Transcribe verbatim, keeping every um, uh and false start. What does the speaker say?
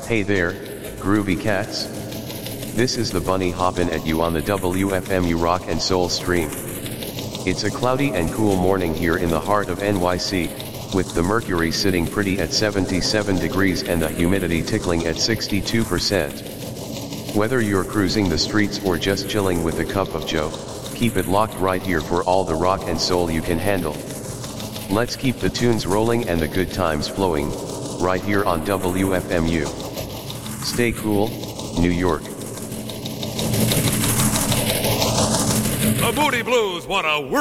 Hey there, groovy cats. This is the bunny hoppin' at you on the W F M U Rock and Soul stream. It's a cloudy and cool morning here in the heart of N Y C, with the mercury sitting pretty at seventy-seven degrees and the humidity tickling at sixty-two percent. Whether you're cruising the streets or just chilling with a cup of joe, keep it locked right here for all the rock and soul you can handle. Let's keep the tunes rolling and the good times flowing, right here on W F M U. Stay cool, New York. The Moody Blues want a